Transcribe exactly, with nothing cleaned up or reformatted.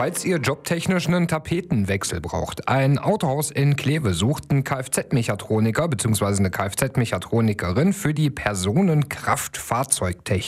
Falls ihr jobtechnisch einen Tapetenwechsel braucht, ein Autohaus in Kleve sucht einen Kfz-Mechatroniker bzw. eine Kfz-Mechatronikerin für die Personenkraftfahrzeugtechnik.